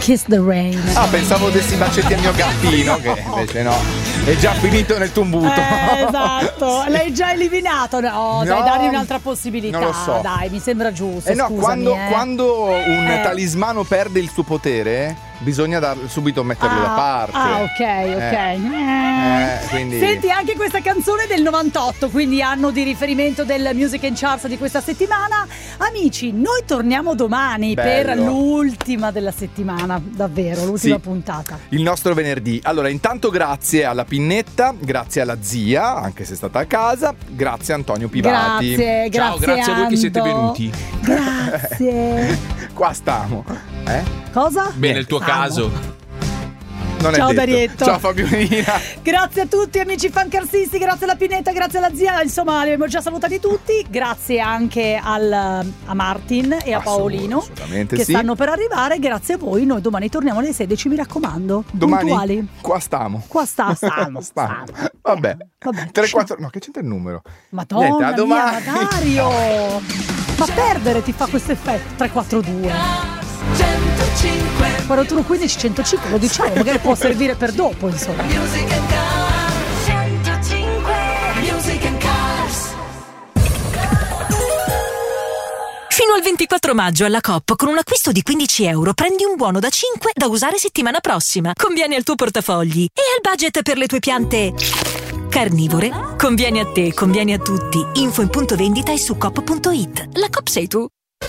Kiss the Rain. Pensavo dessi bacetti al mio gattino, che invece no, è già finito nel tumbuto. Esatto, l'hai già eliminato. No, dai, dargli un'altra possibilità. Non lo so. Dai, mi sembra giusto. No, scusami, quando un talismano perde il suo potere, bisogna subito metterlo da parte. Ok. Quindi... Senti, anche questa canzone del 98, quindi anno di riferimento del Music and Charts di questa settimana. Amici, noi torniamo domani per l'ultima della settimana, davvero, l'ultima puntata. Il nostro venerdì. Allora, intanto grazie alla Pinnetta, grazie alla zia, anche se è stata a casa, grazie a Antonio Pivati. Grazie a voi che siete venuti. Grazie. Qua stiamo. Cosa? Bene, nel tuo caso. Non Ciao è detto. Darietto. Ciao Fabionina. Grazie a tutti amici fancarsisti, grazie alla Pinetta, grazie alla zia, insomma li abbiamo già salutati tutti. Grazie anche a Martin e a Paolino che stanno per arrivare. Grazie a voi, noi domani torniamo alle 16, mi raccomando. Domani puntuali. Qua stiamo. Vabbè. 3-4. No, che c'entra il numero? Madonna. Niente, a domani. Mia, Dario. Fa perdere, ti fa questo effetto. 3-4-2 41 15 105, lo diciamo, magari può servire per dopo, insomma. Music and Cars 105 Music and Cars. Fino al 24 maggio alla Coop con un acquisto di 15 euro prendi un buono da 5 da usare settimana prossima. Conviene al tuo portafogli e al budget per le tue piante carnivore. Conviene a te, conviene a tutti. Info in punto vendita e su coop.it. La Coop sei tu.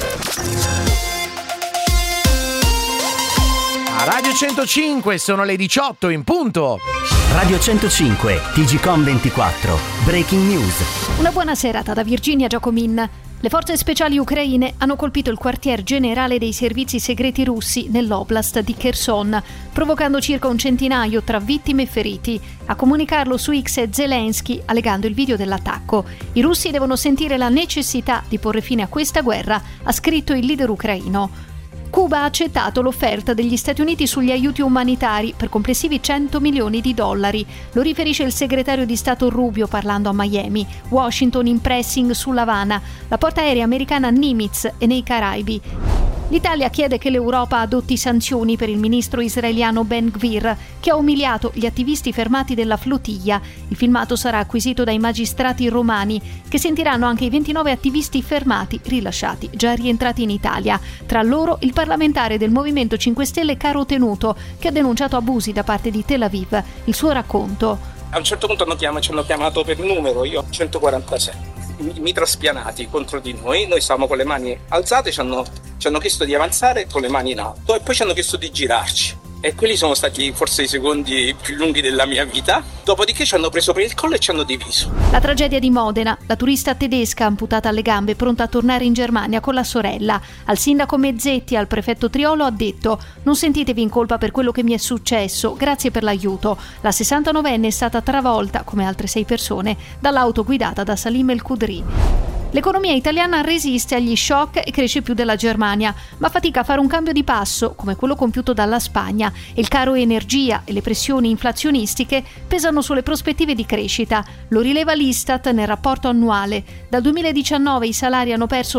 A Radio 105 sono le 18 in punto. Radio 105, TGcom 24, Breaking News. Una buona serata da Virginia Giacomin. Le forze speciali ucraine hanno colpito il quartier generale dei servizi segreti russi nell'oblast di Kherson, provocando circa un centinaio tra vittime e feriti. A comunicarlo su X è Zelensky, allegando il video dell'attacco. I russi devono sentire la necessità di porre fine a questa guerra, ha scritto il leader ucraino. Cuba ha accettato l'offerta degli Stati Uniti sugli aiuti umanitari per complessivi $100 milioni. Lo riferisce il segretario di Stato Rubio parlando a Miami. Washington in pressing sull'Havana, la portaerei americana Nimitz e nei Caraibi. L'Italia chiede che l'Europa adotti sanzioni per il ministro israeliano Ben Gvir, che ha umiliato gli attivisti fermati della flottiglia. Il filmato sarà acquisito dai magistrati romani, che sentiranno anche i 29 attivisti fermati, rilasciati, già rientrati in Italia. Tra loro il parlamentare del Movimento 5 Stelle Caro Tenuto, che ha denunciato abusi da parte di Tel Aviv. Il suo racconto. A un certo punto ci hanno chiamato per numero, io 146. Mitra spianati contro di noi stavamo con le mani alzate, ci hanno chiesto di avanzare con le mani in alto e poi ci hanno chiesto di girarci. E quelli sono stati forse i secondi più lunghi della mia vita. Dopodiché ci hanno preso per il collo e ci hanno diviso. La tragedia di Modena, la turista tedesca amputata alle gambe pronta a tornare in Germania con la sorella. Al sindaco Mezzetti e al prefetto Triolo ha detto: non sentitevi in colpa per quello che mi è successo, grazie per l'aiuto. La 69enne è stata travolta, come altre 6 persone, dall'auto guidata da Salim El Khudri. L'economia italiana resiste agli shock e cresce più della Germania, ma fatica a fare un cambio di passo come quello compiuto dalla Spagna. Il caro energia e le pressioni inflazionistiche pesano sulle prospettive di crescita. Lo rileva l'Istat nel rapporto annuale. Dal 2019 i salari hanno perso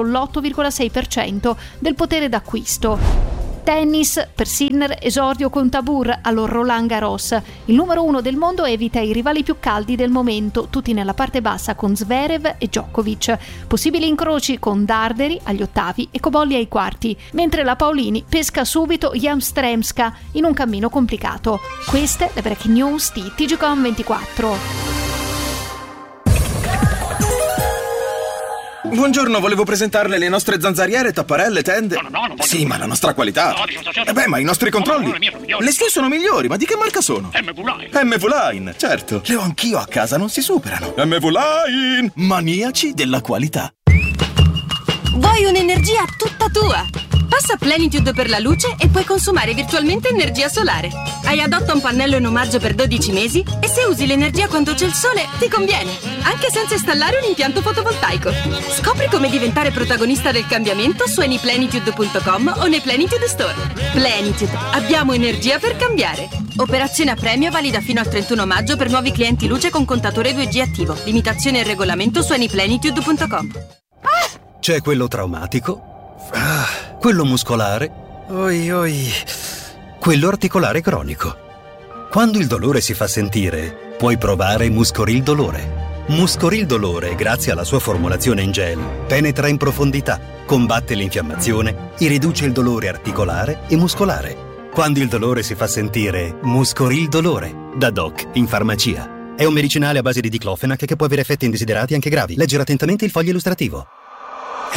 l'8,6% del potere d'acquisto. Tennis, per Sinner esordio con Tabur allo Roland Garros. Il numero 1 del mondo evita i rivali più caldi del momento, tutti nella parte bassa con Zverev e Djokovic. Possibili incroci con Darderi agli ottavi e Cobolli ai quarti, mentre la Paolini pesca subito Jamstremska in un cammino complicato. Queste le breaking news di TGcom 24. Buongiorno, volevo presentarle le nostre zanzariere, tapparelle, tende. No, non voglio. Sì, ma la nostra qualità. Ma i nostri controlli. No, le mie sono migliori. Le sue sono migliori, ma di che marca sono? MV Line, certo. Le ho anch'io a casa, non si superano. MV Line, maniaci della qualità. Vuoi un'energia tutta tua? Passa Plenitude per la luce e puoi consumare virtualmente energia solare. Hai adotta un pannello in omaggio per 12 mesi e se usi l'energia quando c'è il sole ti conviene, anche senza installare un impianto fotovoltaico. Scopri come diventare protagonista del cambiamento su anyplenitude.com o nei Plenitude Store. Plenitude, abbiamo energia per cambiare. Operazione a premio valida fino al 31 maggio per nuovi clienti luce con contatore 2G attivo. Limitazione e regolamento su anyplenitude.com. C'è quello traumatico, quello muscolare, quello articolare cronico. Quando il dolore si fa sentire, puoi provare Muscoril Dolore. Muscoril Dolore, grazie alla sua formulazione in gel, penetra in profondità, combatte l'infiammazione e riduce il dolore articolare e muscolare. Quando il dolore si fa sentire, Muscoril Dolore, da Doc in farmacia. È un medicinale a base di diclofenac che può avere effetti indesiderati anche gravi. Leggere attentamente il foglio illustrativo.